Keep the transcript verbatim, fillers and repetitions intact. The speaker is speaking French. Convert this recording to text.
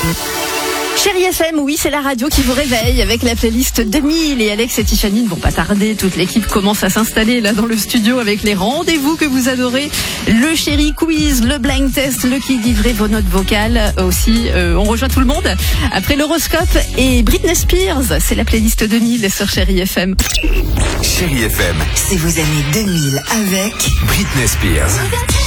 Chérie F M, oui, c'est la radio qui vous réveille avec la playlist deux mille et Alex et Tiffany ne vont pas tarder. Toute l'équipe commence à s'installer là dans le studio avec les rendez-vous que vous adorez. Le Chéri Quiz, le blind test, le qui dit vrai, vos notes vocales aussi. Euh, on rejoint tout le monde après l'horoscope et Britney Spears. C'est la playlist deux mille sur Chéri F M. Chéri F M, c'est vos années deux mille avec Britney Spears.